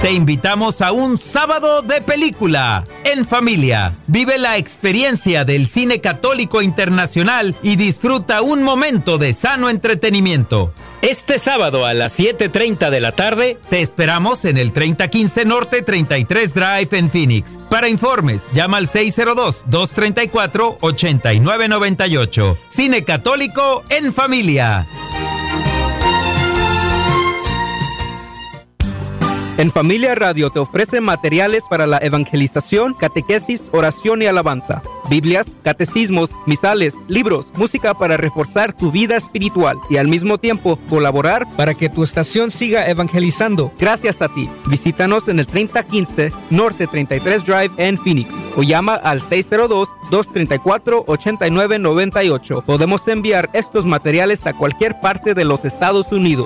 Te invitamos a un sábado de película en familia. Vive la experiencia del cine católico internacional y disfruta un momento de sano entretenimiento. Este sábado a las 7:30 de la tarde te esperamos en el 3015 Norte 33 Drive en Phoenix. Para informes, llama al 602-234-8998. Cine católico en familia. En Familia Radio te ofrece materiales para la evangelización, catequesis, oración y alabanza, Biblias, catecismos, misales, libros, música para reforzar tu vida espiritual y al mismo tiempo colaborar para que tu estación siga evangelizando. Gracias a ti. Visítanos en el 3015 Norte 33 Drive en Phoenix o llama al 602-234-8998. Podemos enviar estos materiales a cualquier parte de los Estados Unidos.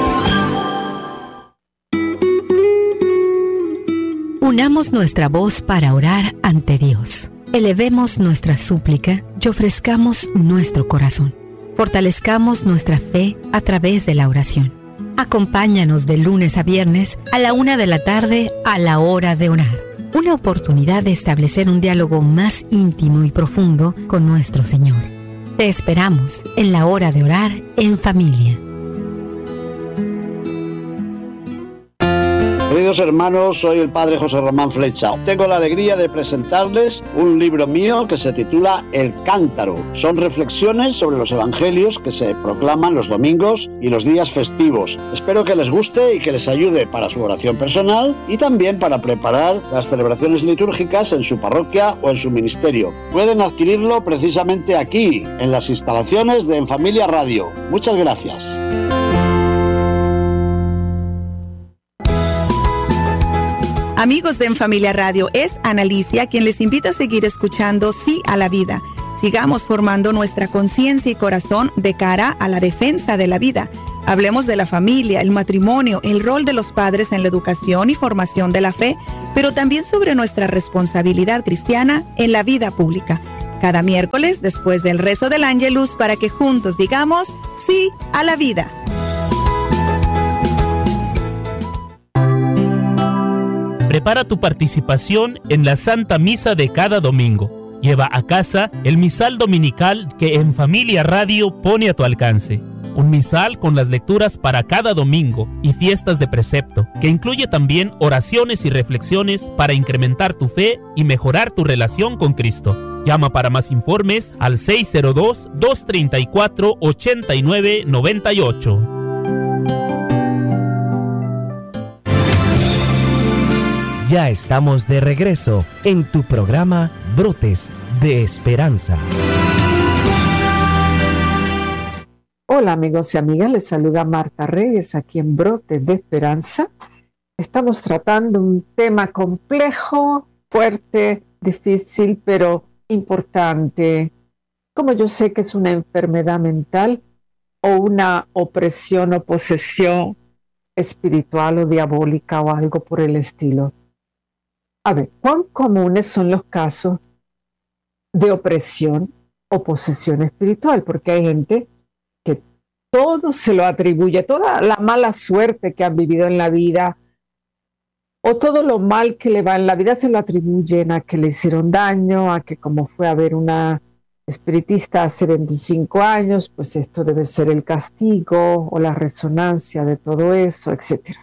Unamos nuestra voz para orar ante Dios. Elevemos nuestra súplica y ofrezcamos nuestro corazón. Fortalezcamos nuestra fe a través de la oración. Acompáñanos de lunes a viernes a la 1 de la tarde a la hora de orar. Una oportunidad de establecer un diálogo más íntimo y profundo con nuestro Señor. Te esperamos en la hora de orar en familia. Queridos hermanos, soy el padre José Román Flecha. Tengo la alegría de presentarles un libro mío que se titula El Cántaro. Son reflexiones sobre los evangelios que se proclaman los domingos y los días festivos. Espero que les guste y que les ayude para su oración personal y también para preparar las celebraciones litúrgicas en su parroquia o en su ministerio. Pueden adquirirlo precisamente aquí, en las instalaciones de En Familia Radio. Muchas gracias. Amigos de En Familia Radio, es Analicia quien les invita a seguir escuchando Sí a la Vida. Sigamos formando nuestra conciencia y corazón de cara a la defensa de la vida. Hablemos de la familia, el matrimonio, el rol de los padres en la educación y formación de la fe, pero también sobre nuestra responsabilidad cristiana en la vida pública. Cada miércoles, después del rezo del Ángelus, para que juntos digamos Sí a la Vida. Prepara tu participación en la Santa Misa de cada domingo. Lleva a casa el misal dominical que En Familia Radio pone a tu alcance. Un misal con las lecturas para cada domingo y fiestas de precepto, que incluye también oraciones y reflexiones para incrementar tu fe y mejorar tu relación con Cristo. Llama para más informes al 602-234-8998. Ya estamos de regreso en tu programa Brotes de Esperanza. Hola amigos y amigas, les saluda Marta Reyes aquí en Brotes de Esperanza. Estamos tratando un tema complejo, fuerte, difícil, pero importante. Como yo sé que es una enfermedad mental o una opresión o posesión espiritual o diabólica o algo por el estilo. A ver, ¿cuán comunes son los casos de opresión o posesión espiritual? Porque hay gente que todo se lo atribuye, toda la mala suerte que han vivido en la vida o todo lo mal que le va en la vida se lo atribuyen a que le hicieron daño, a que como fue a ver una espiritista hace 25 años, pues esto debe ser el castigo o la resonancia de todo eso, etc.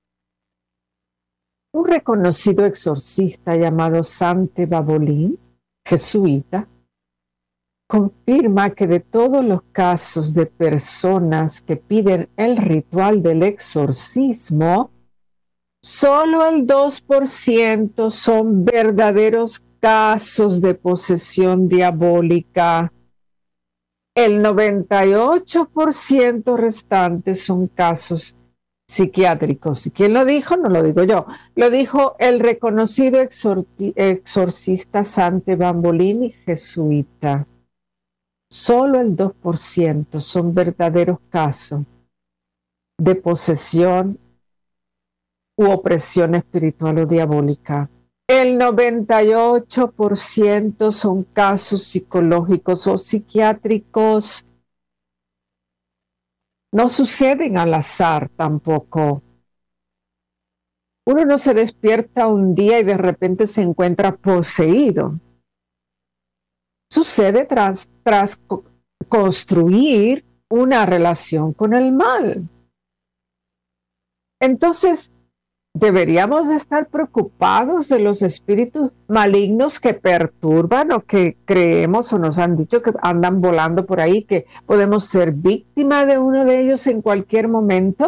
Un reconocido exorcista llamado Sante Babolín, jesuita, confirma que de todos los casos de personas que piden el ritual del exorcismo, solo el 2% son verdaderos casos de posesión diabólica. El 98% restantes son casos psiquiátricos. ¿Y quién lo dijo? No lo digo yo. Lo dijo el reconocido exorcista Sante Bambolini, jesuita. Solo el 2% son verdaderos casos de posesión u opresión espiritual o diabólica. El 98% son casos psicológicos o psiquiátricos. No suceden al azar tampoco. Uno no se despierta un día y de repente se encuentra poseído. Sucede tras construir una relación con el mal. Entonces, ¿deberíamos estar preocupados de los espíritus malignos que perturban o que creemos o nos han dicho que andan volando por ahí, que podemos ser víctima de uno de ellos en cualquier momento?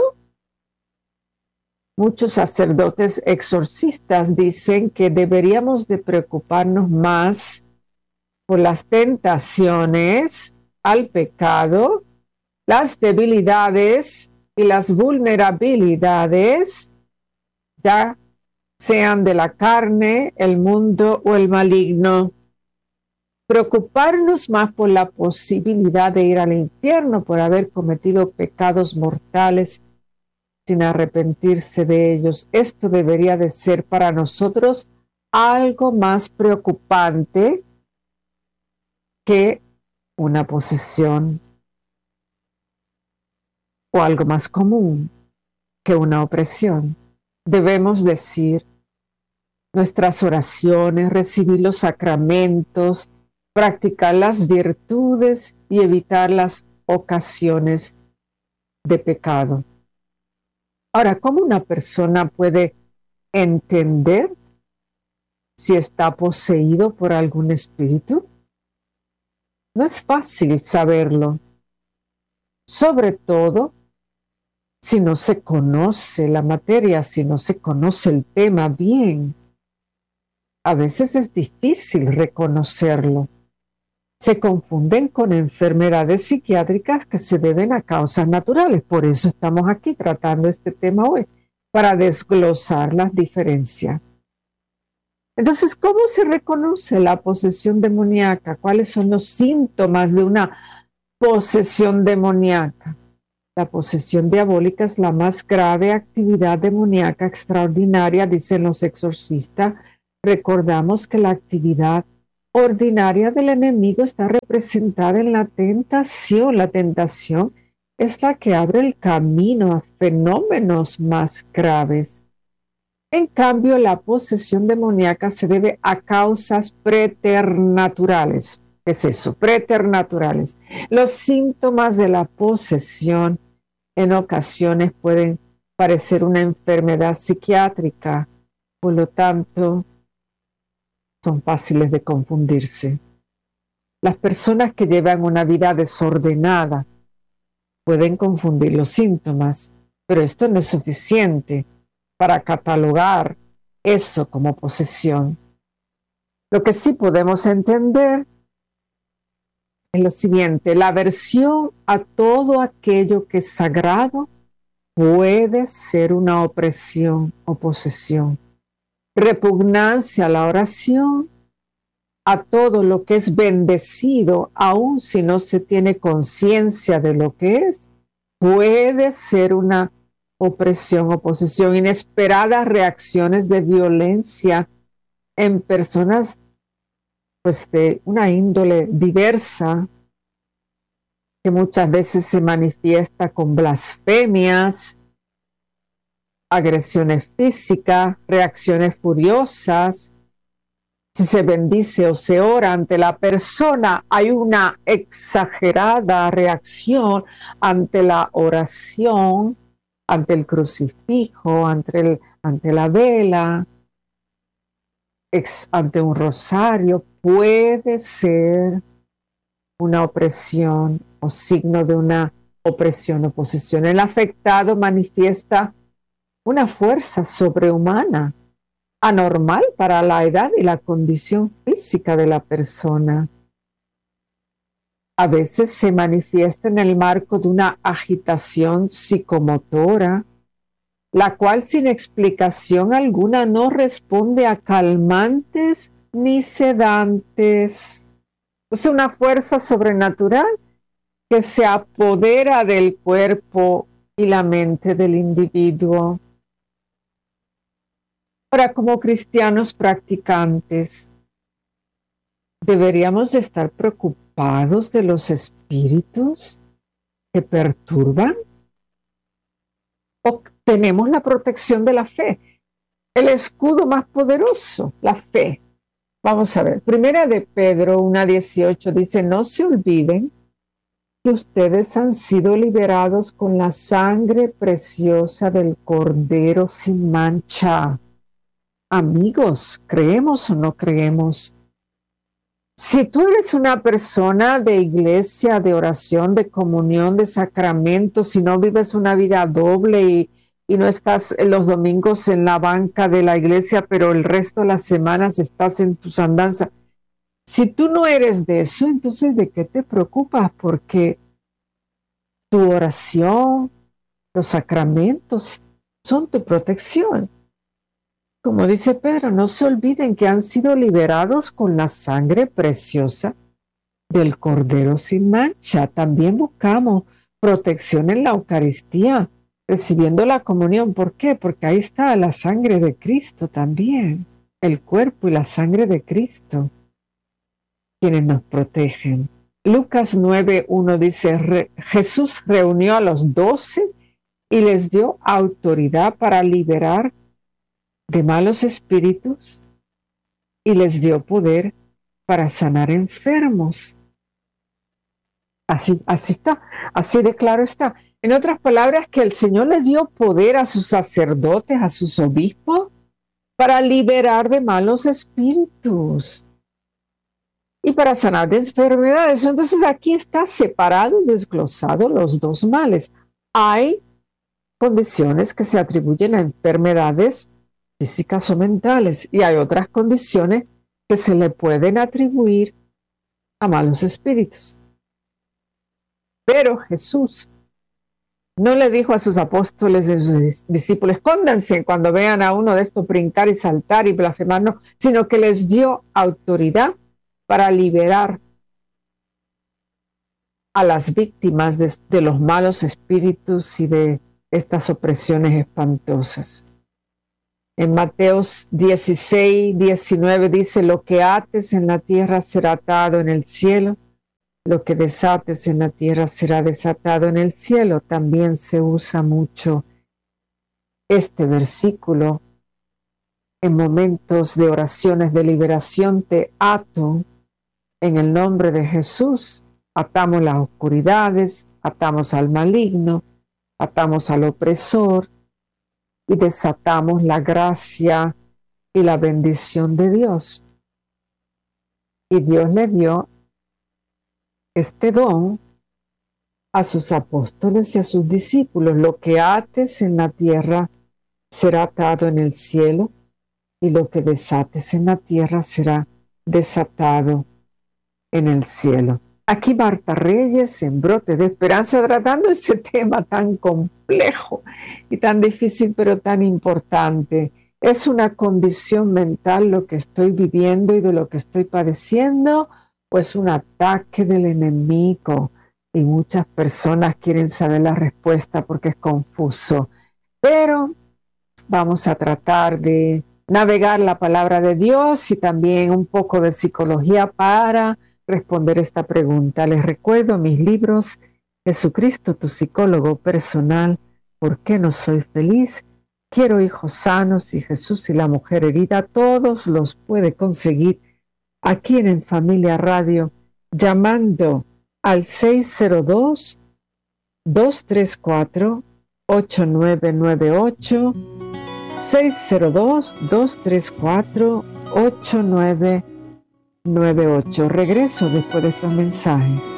Muchos sacerdotes exorcistas dicen que deberíamos de preocuparnos más por las tentaciones al pecado, las debilidades y las vulnerabilidades, ya sean de la carne, el mundo o el maligno. Preocuparnos más por la posibilidad de ir al infierno por haber cometido pecados mortales sin arrepentirse de ellos. Esto debería de ser para nosotros algo más preocupante que una posesión, o algo más común que una opresión. Debemos decir nuestras oraciones, recibir los sacramentos, practicar las virtudes y evitar las ocasiones de pecado. Ahora, ¿cómo una persona puede entender si está poseído por algún espíritu? No es fácil saberlo, sobre todo si no se conoce la materia, si no se conoce el tema bien. A veces es difícil reconocerlo. Se confunden con enfermedades psiquiátricas que se deben a causas naturales. Por eso estamos aquí tratando este tema hoy, para desglosar las diferencias. Entonces, ¿cómo se reconoce la posesión demoníaca? ¿Cuáles son los síntomas de una posesión demoníaca? La posesión diabólica es la más grave actividad demoníaca extraordinaria, dicen los exorcistas. Recordamos que la actividad ordinaria del enemigo está representada en la tentación. La tentación es la que abre el camino a fenómenos más graves. En cambio, la posesión demoníaca se debe a causas preternaturales. ¿Qué es eso? Preternaturales. Los síntomas de la posesión en ocasiones pueden parecer una enfermedad psiquiátrica, por lo tanto, son fáciles de confundirse. Las personas que llevan una vida desordenada pueden confundir los síntomas, pero esto no es suficiente para catalogar eso como posesión. Lo que sí podemos entender es lo siguiente: la aversión a todo aquello que es sagrado puede ser una opresión o posesión. Repugnancia a la oración, a todo lo que es bendecido, aun si no se tiene conciencia de lo que es, puede ser una opresión o posesión. Inesperadas reacciones de violencia en personas pues de una índole diversa, que muchas veces se manifiesta con blasfemias, agresiones físicas, reacciones furiosas. Si se bendice o se ora ante la persona, hay una exagerada reacción ante la oración, ante el crucifijo, ante la vela, ante un rosario. Puede ser una opresión o signo de una opresión o posesión. El afectado manifiesta una fuerza sobrehumana, anormal para la edad y la condición física de la persona. A veces se manifiesta en el marco de una agitación psicomotora, la cual sin explicación alguna no responde a calmantes ni sedantes. Es una fuerza sobrenatural que se apodera del cuerpo y la mente del individuo. Ahora, como cristianos practicantes, ¿deberíamos estar preocupados de los espíritus que perturban? ¿O tenemos la protección de la fe? el escudo más poderoso, la fe. Vamos a ver, Primera de Pedro 1:18 dice, no se olviden que ustedes han sido liberados con la sangre preciosa del Cordero sin mancha. Amigos, ¿creemos o no creemos? Si tú eres una persona de iglesia, de oración, de comunión, de sacramentos, si no vives una vida doble y no estás los domingos en la banca de la iglesia, pero el resto de las semanas estás en tus andanzas, si tú no eres de eso, entonces ¿de qué te preocupas? Porque tu oración, los sacramentos son tu protección. Como dice Pedro, no se olviden que han sido liberados con la sangre preciosa del Cordero sin mancha. También buscamos protección en la Eucaristía, recibiendo la comunión. ¿Por qué? Porque ahí está la sangre de Cristo también, el cuerpo y la sangre de Cristo, quienes nos protegen. Lucas 9:1 dice, Jesús reunió a los 12 y les dio autoridad para liberar de malos espíritus y les dio poder para sanar enfermos. Así está, así de claro está. En otras palabras, que el Señor le dio poder a sus sacerdotes, a sus obispos, para liberar de malos espíritus y para sanar de enfermedades. Entonces aquí está separado y desglosado los dos males. Hay condiciones que se atribuyen a enfermedades físicas o mentales, y hay otras condiciones que se le pueden atribuir a malos espíritus. Pero Jesús no le dijo a sus apóstoles y a sus discípulos, escóndanse cuando vean a uno de estos brincar y saltar y blasfemar, no, sino que les dio autoridad para liberar a las víctimas de los malos espíritus y de estas opresiones espantosas. En Mateo 16:19 dice, lo que ates en la tierra será atado en el cielo, lo que desates en la tierra será desatado en el cielo. También se usa mucho este versículo en momentos de oraciones de liberación. Te ato en el nombre de Jesús. Atamos las oscuridades, atamos al maligno, atamos al opresor, y desatamos la gracia y la bendición de Dios. Y Dios le dio este don a sus apóstoles y a sus discípulos. Lo que ates en la tierra será atado en el cielo, y lo que desates en la tierra será desatado en el cielo. Aquí Marta Reyes en Brote de Esperanza, tratando este tema tan complejo y tan difícil, pero tan importante. ¿Es una condición mental lo que estoy viviendo y de lo que estoy padeciendo, o es un ataque del enemigo? Y muchas personas quieren saber la respuesta porque es confuso. Pero vamos a tratar de navegar la palabra de Dios y también un poco de psicología para responder esta pregunta. Les recuerdo mis libros, Jesucristo, tu psicólogo personal, ¿por qué no soy feliz? Quiero hijos sanos y Jesús y la mujer herida. Todos los puede conseguir aquí en Familia Radio, llamando al 602-234-8998, 602-234-8998. Regreso después de estos mensajes.